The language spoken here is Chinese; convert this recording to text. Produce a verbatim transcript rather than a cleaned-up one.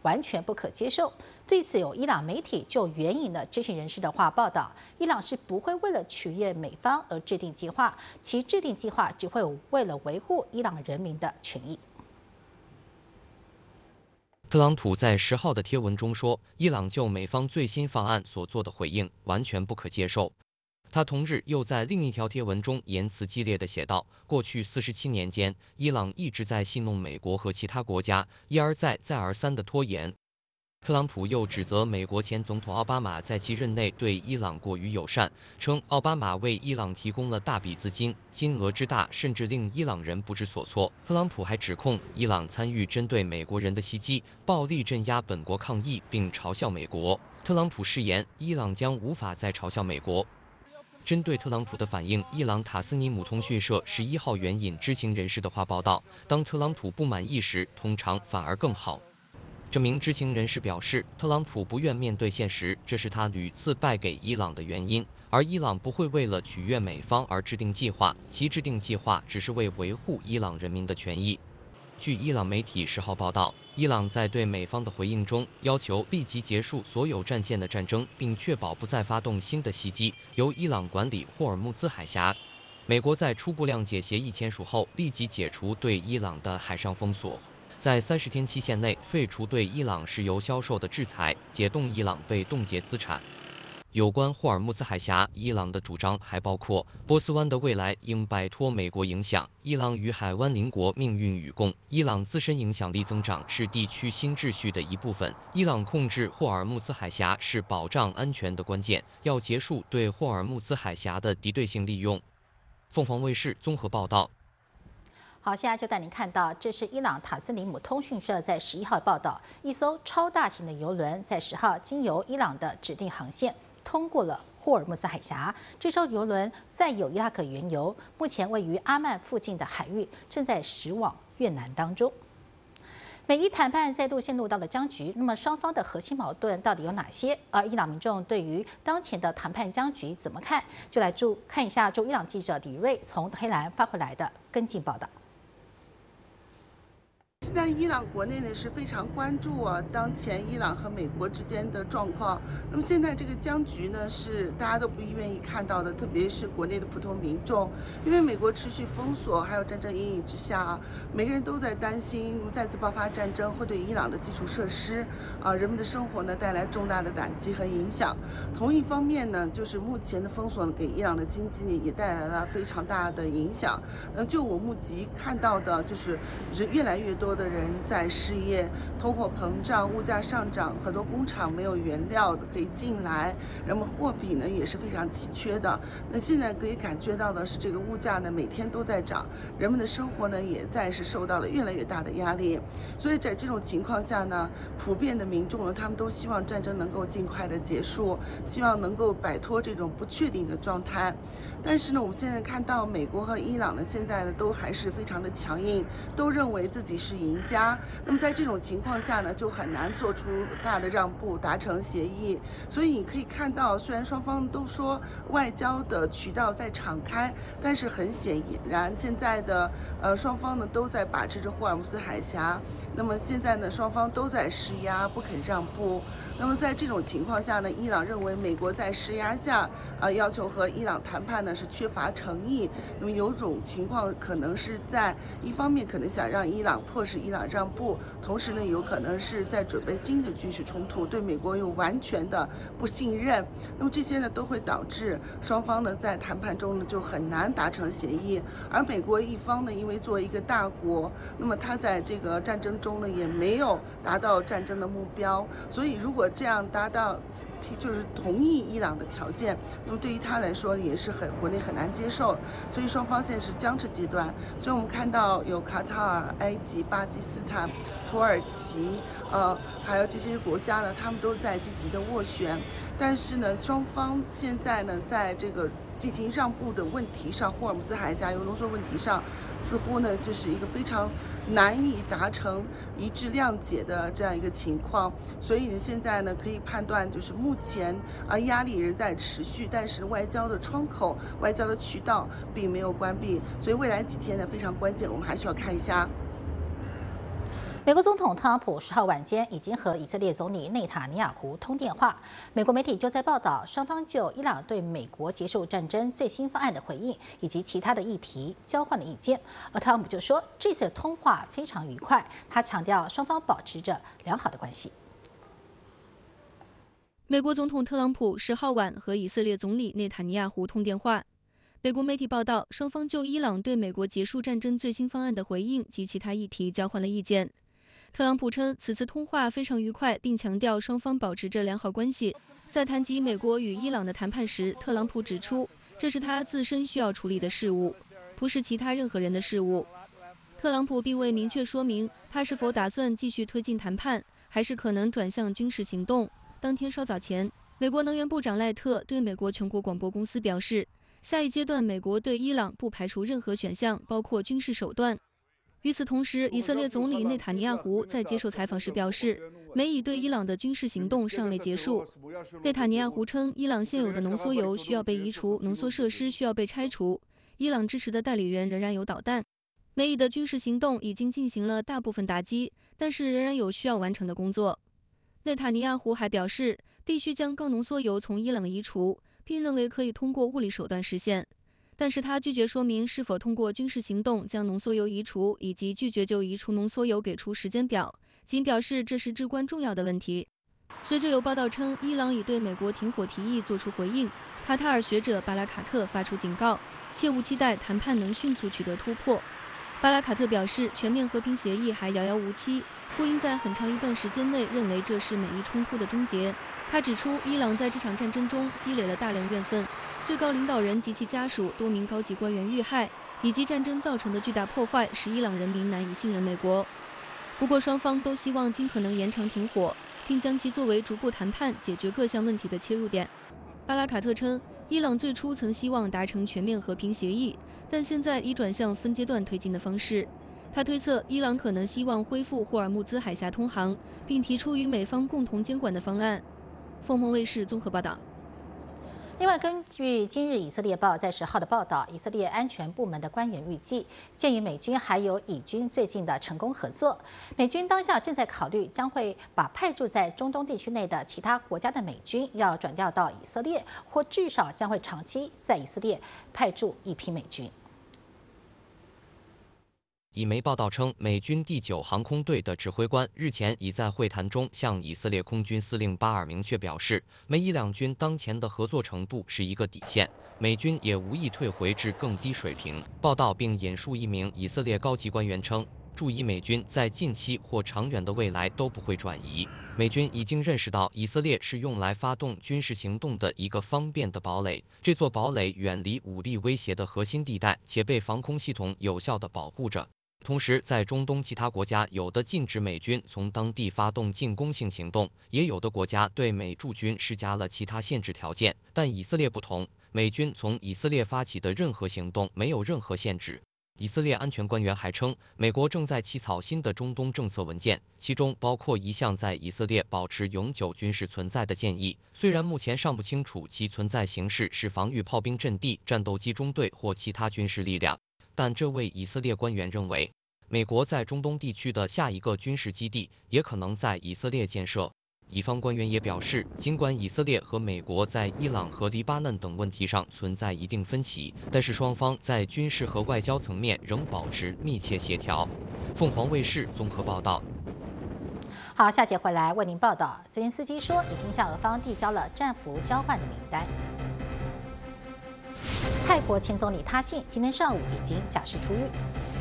完全不可接受。对此，有伊朗媒体就援引了知情人士的话报道，伊朗是不会为了取悦美方而制定计划，其制定计划只会为了维护伊朗人民的权益。 特朗普在十号的贴文中说，伊朗就美方最新方案所做的回应完全不可接受。他同日又在另一条贴文中言辞激烈地写道：“过去四十七年间，伊朗一直在戏弄美国和其他国家，一而再、再而三地拖延。” 特朗普又指责美国前总统奥巴马在其任内对伊朗过于友善，称奥巴马为伊朗提供了大笔资金，金额之大甚至令伊朗人不知所措。特朗普还指控伊朗参与针对美国人的袭击，暴力镇压本国抗议，并嘲笑美国。特朗普誓言，伊朗将无法再嘲笑美国。 针对特朗普的反应，伊朗塔斯尼姆通讯社十一号援引知情人士的话报道：当特朗普不满意时，通常反而更好。这名知情人士表示，特朗普不愿面对现实，这是他屡次败给伊朗的原因。而伊朗不会为了取悦美方而制定计划，其制定计划只是为维护伊朗人民的权益。 据伊朗媒体十号报道，伊朗在对美方的回应中要求立即结束所有战线的战争，并确保不再发动新的袭击，由伊朗管理霍尔木兹海峡。美国在初步谅解协议签署后，立即解除对伊朗的海上封锁，在三十天期限内废除对伊朗石油销售的制裁，解冻伊朗被冻结资产。 有关霍尔木兹海峡，伊朗的主张还包括波斯湾的未来应摆脱美国影响，伊朗与海湾邻国命运与共，伊朗自身影响力增长是地区新秩序的一部分，伊朗控制霍尔木兹海峡是保障安全的关键，要结束对霍尔木兹海峡的敌对性利用。凤凰卫视综合报道。 好，现在就带您看到，这是伊朗塔斯尼姆通讯社在十一号报道，一艘超大型的邮轮在十号经由伊朗的指定航线通过了霍尔木兹海峡。这艘邮轮载有伊拉克原油，目前位于阿曼附近的海域，正在驶往越南当中。 美伊谈判再度陷入到了僵局，那么双方的核心矛盾到底有哪些？而伊朗民众对于当前的谈判僵局怎么看？就来注看一下驻伊朗记者李瑞从黑兰发回来的跟进报道。 现在伊朗国内呢是非常关注啊，当前伊朗和美国之间的状况。那么现在这个僵局呢是大家都不愿意看到的，特别是国内的普通民众，因为美国持续封锁，还有战争阴影之下啊，每个人都在担心再次爆发战争会对伊朗的基础设施啊、人们的生活呢带来重大的打击和影响。同一方面呢，就是目前的封锁呢给伊朗的经济呢也带来了非常大的影响。嗯，就我目击看到的，就是人越来越多 的人在失业，通货膨胀、物价上涨，很多工厂没有原料可以进来，那么货币呢也是非常稀缺的。那现在可以感觉到的是，这个物价呢每天都在涨，人们的生活呢也在是受到了越来越大的压力。所以在这种情况下呢，普遍的民众呢，他们都希望战争能够尽快的结束，希望能够摆脱这种不确定的状态。但是呢，我们现在看到美国和伊朗呢，现在呢都还是非常的强硬，都认为自己是 赢家，那么在这种情况下呢，就很难做出大的让步，达成协议。所以你可以看到，虽然双方都说外交的渠道在敞开，但是很显然，现在的呃双方呢都在把持着霍尔木兹海峡。那么现在呢，双方都在施压，不肯让步。那么在这种情况下呢，伊朗认为美国在施压下，啊、呃、要求和伊朗谈判呢是缺乏诚意。那么有种情况可能是在一方面可能想让伊朗迫使 伊朗让步，同时呢，有可能是在准备新的军事冲突，对美国有完全的不信任。那么这些呢，都会导致双方呢在谈判中呢就很难达成协议。而美国一方呢，因为作为一个大国，那么他在这个战争中呢也没有达到战争的目标，所以如果这样达到 就是同意伊朗的条件，那么对于他来说也是很国内很难接受，所以双方现在是僵持阶段。所以我们看到有卡塔尔、埃及、巴基斯坦、土耳其，呃，还有这些国家呢，他们都在积极的斡旋。但是呢，双方现在呢，在这个 进行让步的问题上，霍尔木兹海峡油浓缩问题上，似乎呢就是一个非常难以达成一致谅解的这样一个情况。所以呢，现在呢可以判断，就是目前啊压力仍在持续，但是外交的窗口、外交的渠道并没有关闭。所以未来几天呢非常关键，我们还需要看一下。 美国总统特朗普十号晚间已经和以色列总理内塔尼亚胡通电话。美国媒体就在报道，双方就伊朗对美国结束战争最新方案的回应以及其他的议题交换了意见。而特朗普就说，这次通话非常愉快，他强调双方保持着良好的关系。 美国总统特朗普十号晚和以色列总理内塔尼亚胡通电话。美国媒体报道，双方就伊朗对美国结束战争最新方案的回应及其他议题交换了意见。特朗普称，此次通话非常愉快，并强调双方保持着良好关系。在谈及美国与伊朗的谈判时，特朗普指出，这是他自身需要处理的事务，不是其他任何人的事务。特朗普并未明确说明他是否打算继续推进谈判，还是可能转向军事行动。当天稍早前，美国能源部长赖特对美国全国广播公司表示，下一阶段美国对伊朗不排除任何选项，包括军事手段。与此同时，以色列总理内塔尼亚胡在接受采访时表示，美以对伊朗的军事行动尚未结束。内塔尼亚胡称，伊朗现有的浓缩铀需要被移除，浓缩设施需要被拆除，伊朗支持的代理人仍然有导弹。美以的军事行动已经进行了大部分打击，但是仍然有需要完成的工作。内塔尼亚胡还表示，必须将高浓缩铀从伊朗移除，并认为可以通过物理手段实现。但是他拒绝说明是否通过军事行动将浓缩铀移除，以及拒绝就移除浓缩铀给出时间表，仅表示这是至关重要的问题。随着有报道称，伊朗已对美国停火提议作出回应，卡塔尔学者巴拉卡特发出警告，切勿期待谈判能迅速取得突破。巴拉卡特表示，全面和平协议还遥遥无期，不应在很长一段时间内认为这是美伊冲突的终结。他指出，伊朗在这场战争中积累了大量怨愤，最高领导人及其家属多名高级官员遇害，以及战争造成的巨大破坏使伊朗人民难以信任美国。不过，双方都希望尽可能延长停火，并将其作为逐步谈判解决各项问题的切入点。巴拉卡特称，伊朗最初曾希望达成全面和平协议，但现在已转向分阶段推进的方式。他推测，伊朗可能希望恢复霍尔木兹海峡通航，并提出与美方共同监管的方案。凤凰卫视综合报道。 另外，根据今日以色列报在十号的报道，以色列安全部门的官员预计，鉴于美军还有以军最近的成功合作，美军当下正在考虑将会把派驻在中东地区内的其他国家的美军要转调到以色列，或至少将会长期在以色列派驻一批美军。 以媒报道称，美军第九航空队的指挥官日前已在会谈中向以色列空军司令巴尔明确表示，美以两军当前的合作程度是一个底线，美军也无意退回至更低水平。报道并引述一名以色列高级官员称，注意美军在近期或长远的未来都不会转移。美军已经认识到，以色列是用来发动军事行动的一个方便的堡垒，这座堡垒远离武力威胁的核心地带，且被防空系统有效地保护着。同时，在中东其他国家，有的禁止美军从当地发动进攻性行动，也有的国家对美驻军施加了其他限制条件。但以色列不同，美军从以色列发起的任何行动没有任何限制。以色列安全官员还称，美国正在起草新的中东政策文件，其中包括一项在以色列保持永久军事存在的建议。虽然目前尚不清楚其存在形式是防御炮兵阵地、战斗机中队或其他军事力量，但这位以色列官员认为，美国在中东地区的下一个军事基地也可能在以色列建设。以方官员也表示，尽管以色列和美国在伊朗和黎巴嫩等问题上存在一定分歧，但是双方在军事和外交层面仍保持密切协调。凤凰卫视综合报道。 好，下节回来为您报道。泽连斯基说，已经向俄方递交了战俘交换的名单。泰国前总理他信今天上午已经假释出狱。